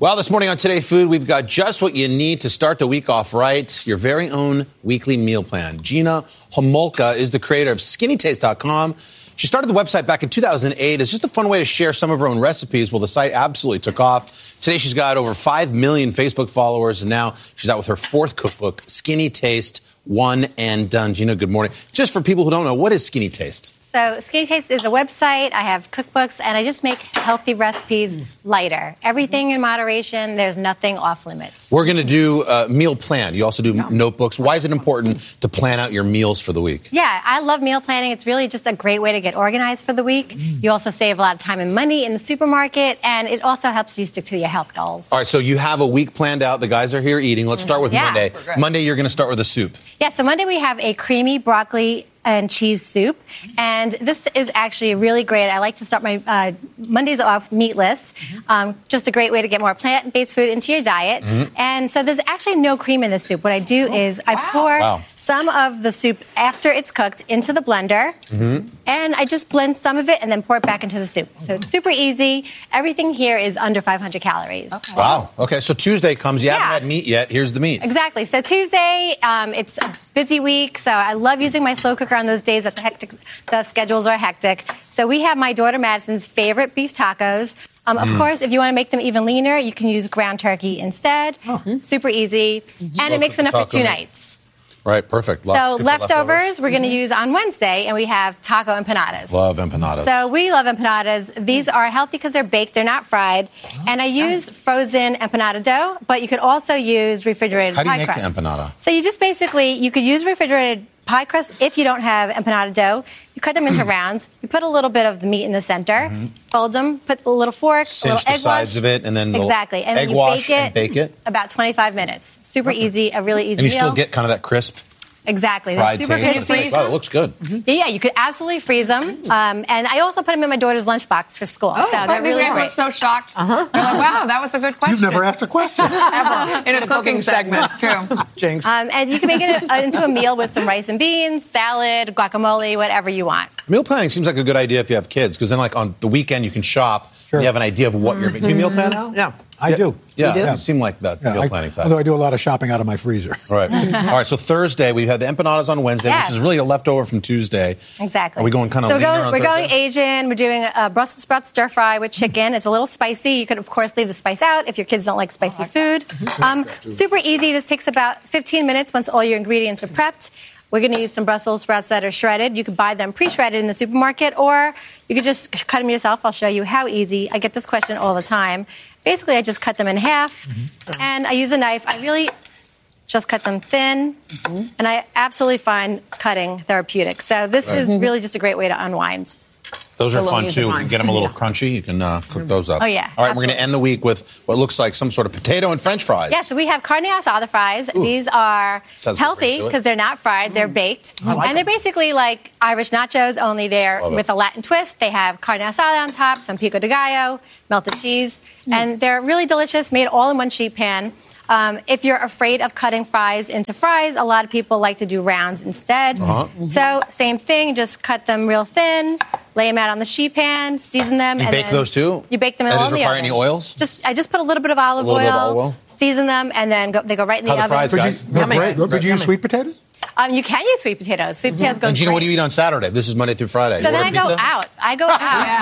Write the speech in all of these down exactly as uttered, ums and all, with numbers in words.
Well, this morning on Today Food, we've got just what you need to start the week off right. Your very own weekly meal plan. Gina Homolka is the creator of skinny taste dot com. She started the website back in two thousand eight. It's just a fun way to share some of her own recipes. Well, the site absolutely took off. Today, she's got over five million Facebook followers, and now she's out with her fourth cookbook, Skinny Taste, One and Done. Gina, good morning. Just for people who don't know, what is Skinny Taste? So Skinny Taste is a website. I have cookbooks, and I just make healthy recipes lighter. Everything in moderation. There's nothing off limits. We're going to do a meal plan. You also do no. notebooks. Why is it important to plan out your meals for the week? Yeah, I love meal planning. It's really just a great way to get organized for the week. Mm. You also save a lot of time and money in the supermarket, and it also helps you stick to your health goals. All right, so you have a week planned out. The guys are here eating. Let's start with yeah. Monday. Monday, you're going to start with a soup. Yeah, so Monday we have a creamy broccoli and cheese soup. And this is actually really great. I like to start my uh, Mondays off meatless. Um, just a great way to get more plant-based food into your diet. Mm-hmm. And so there's actually no cream in the soup. What I do oh, is I wow. pour wow. some of the soup after it's cooked into the blender. Mm-hmm. And I just blend some of it and then pour it back into the soup. So it's super easy. Everything here is under five hundred calories. Okay. Wow. Okay, so Tuesday comes. You yeah. haven't had meat yet. Here's the meat. Exactly. So Tuesday, um, it's a busy week. So I love using my slow cooker on those days that the hectic, the schedules are hectic. So we have my daughter Madison's favorite beef tacos. Um, of mm. course, if you want to make them even leaner, you can use ground turkey instead. Oh. Super easy. Mm-hmm. And Slow it makes enough for two meat. nights. Right, perfect. Love, so leftovers, leftovers we're going to mm-hmm. use on Wednesday, and we have taco empanadas. Love empanadas. So we love empanadas. These are healthy because they're baked, they're not fried. Oh, and I use nice. frozen empanada dough, but you could also use refrigerated pie crust. How do you make crust. the empanada? So you just basically, you could use refrigerated pie crust if you don't have empanada dough. You cut them into rounds. You put a little bit of the meat in the center, mm-hmm. fold them, put a little fork, Cinch a little egg the sides wash. of it, and then exactly. And egg you wash bake it, and bake it? About twenty-five minutes. Super okay. easy, a really easy And you meal. still get kind of that crisp Exactly. fried super taste. crispy. Wow, it looks good. Mm-hmm. Yeah, yeah, you could absolutely freeze them. Um, and I also put them in my daughter's lunchbox for school. Oh, so they're really guys great. look so shocked. Uh-huh. They're like, wow, that was a good question. You've never asked a question. Ever. In a cooking segment. True. Jinx. Um, and you can make it a, into a meal with some rice and beans, salad, guacamole, whatever you want. Meal planning seems like a good idea if you have kids, because then like on the weekend you can shop. Sure. You have an idea of what mm-hmm. you're... Do you meal plan now? Yeah. I yeah. do. Yeah, do? yeah, you seem like that yeah, meal I, planning type. Although I do a lot of shopping out of my freezer. All right. All right, so Thursday, we had the empanadas on Wednesday, yes. which is really a leftover from Tuesday. Exactly. Are we going kind of so leaner we're going, on We're Thursday? going Asian. We're doing a Brussels sprout stir fry with chicken. It's a little spicy. You could, of course, leave the spice out if your kids don't like spicy food. Um, super easy. This takes about fifteen minutes once all your ingredients are prepped. We're going to use some Brussels sprouts that are shredded. You can buy them pre-shredded in the supermarket, or you could just cut them yourself. I'll show you how easy. I get this question all the time. Basically, I just cut them in half, mm-hmm. and I use a knife. I really just cut them thin, mm-hmm. and I absolutely find cutting therapeutic. So this right. is really just a great way to unwind. Those are fun, too. You can get them a little crunchy. You can uh, cook those up. Oh, yeah. All right, absolutely. we're going to end the week with what looks like some sort of potato and French fries. Yeah, so we have carne asada fries. Ooh. These are Sounds healthy because they're not fried. They're baked. I like and they're them. basically like Irish nachos, only they're Love with it. a Latin twist. They have carne asada on top, some pico de gallo, melted cheese. Mm. And they're really delicious, made all in one sheet pan. Um, if you're afraid of cutting fries into fries, a lot of people like to do rounds instead. Uh-huh. Mm-hmm. So same thing, just cut them real thin, lay them out on the sheet pan, season them. You and bake then those too? You bake them in That all doesn't in the require oven. any oils? Just I just put a little bit of olive, A little oil, bit of olive oil? season them, and then go, they go right in the How the oven. fries, Could guys? you, great. Could you use sweet potatoes? Um, you can use sweet potatoes. Sweet potatoes go And Gina, great. what do you eat on Saturday? This is Monday through Friday. So you then I order go pizza? out. I go out.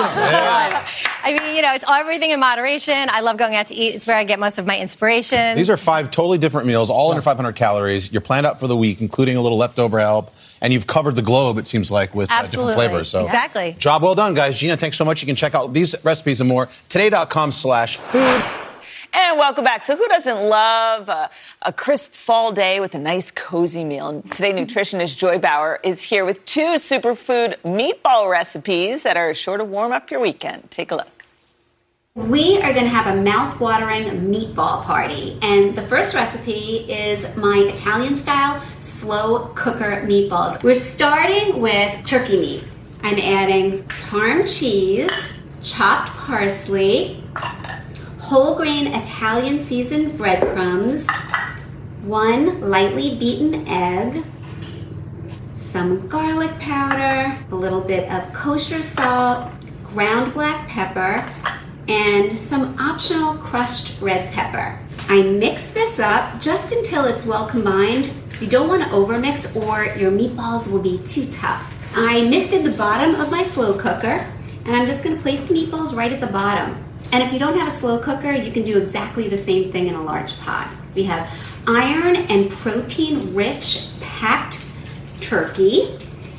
Yeah. I mean, you know, it's everything in moderation. I love going out to eat. It's where I get most of my inspiration. These are five totally different meals, all under five hundred calories. You're planned out for the week, including a little leftover help. And you've covered the globe, it seems like, with uh, different flavors. So exactly. Job well done, guys. Gina, thanks so much. You can check out these recipes and more. Today.com slash food. And welcome back. So who doesn't love a, a crisp fall day with a nice cozy meal? And today nutritionist Joy Bauer is here with two superfood meatball recipes that are sure to warm up your weekend. Take a look. We are going to have a mouth-watering meatball party. And the first recipe is my Italian-style slow cooker meatballs. We're starting with turkey meat. I'm adding Parm cheese, chopped parsley, whole grain Italian seasoned breadcrumbs, one lightly beaten egg, some garlic powder, a little bit of kosher salt, ground black pepper, and some optional crushed red pepper. I mix this up just until it's well combined. You don't want to overmix or your meatballs will be too tough. I misted the bottom of my slow cooker, and I'm just going to place the meatballs right at the bottom. And if you don't have a slow cooker, you can do exactly the same thing in a large pot. We have iron and protein-rich packed turkey,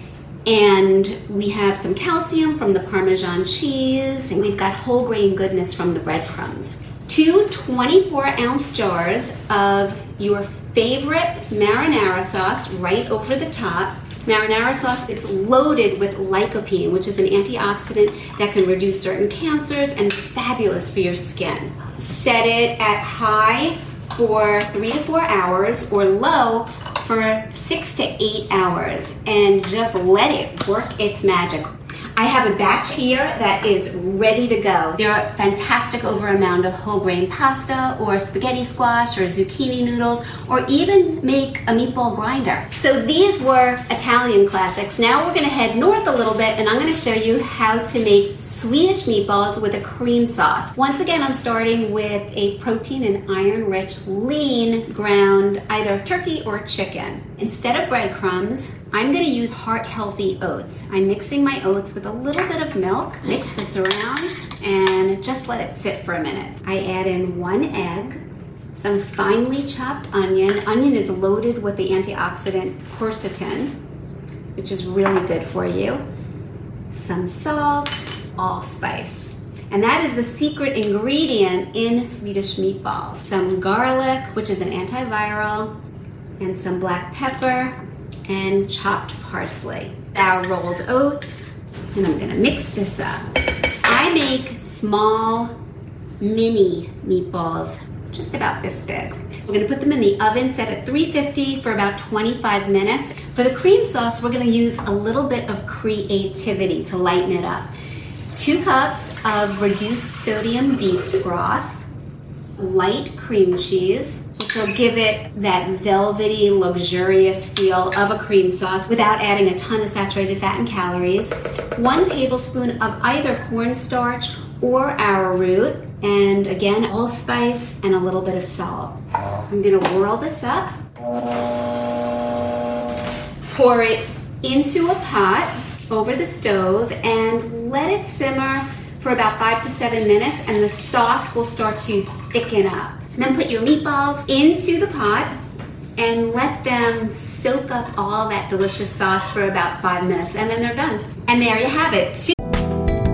and we have some calcium from the Parmesan cheese, and we've got whole grain goodness from the breadcrumbs. Two twenty-four ounce jars of your favorite marinara sauce right over the top. Marinara sauce is loaded with lycopene, which is an antioxidant that can reduce certain cancers and is fabulous for your skin. Set it at high for three to four hours or low for six to eight hours and just let it work its magic. I have a batch here that is ready to go. They're fantastic over a mound of whole grain pasta or spaghetti squash or zucchini noodles, or even make a meatball grinder. So these were Italian classics. Now we're gonna head north a little bit and I'm gonna show you how to make Swedish meatballs with a cream sauce. Once again, I'm starting with a protein and iron rich lean ground, either turkey or chicken. Instead of breadcrumbs, I'm going to use heart-healthy oats. I'm mixing my oats with a little bit of milk, mix this around, and just let it sit for a minute. I add in one egg, some finely chopped onion. Onion is loaded with the antioxidant quercetin, which is really good for you. Some salt, allspice. And that is the secret ingredient in Swedish meatballs. Some garlic, which is an antiviral, and some black pepper, and chopped parsley. Our rolled oats, and I'm gonna mix this up. I make small, mini meatballs, just about this big. We're gonna put them in the oven set at three fifty for about twenty-five minutes. For the cream sauce, we're gonna use a little bit of creativity to lighten it up. Two cups of reduced sodium beef broth, light cream cheese, which will give it that velvety, luxurious feel of a cream sauce without adding a ton of saturated fat and calories. One tablespoon of either cornstarch or arrowroot, and again, allspice and a little bit of salt. I'm gonna whirl this up, pour it into a pot over the stove, and let it simmer for about five to seven minutes, and the sauce will start to thicken up. Then put your meatballs into the pot and let them soak up all that delicious sauce for about five minutes, and then they're done. And there you have it.